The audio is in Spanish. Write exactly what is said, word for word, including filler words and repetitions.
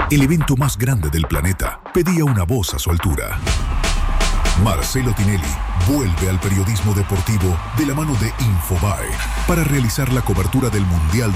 El evento más grande del planeta pedía una voz a su altura. Marcelo Tinelli vuelve al periodismo deportivo de la mano de Infobae para realizar la cobertura del Mundial